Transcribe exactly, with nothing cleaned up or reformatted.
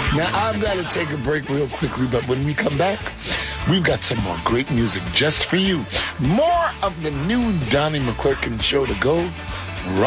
Now, I've got to take a break real quickly, but when we come back, we've got some more great music just for you. More of the new Donnie McClurkin show to go right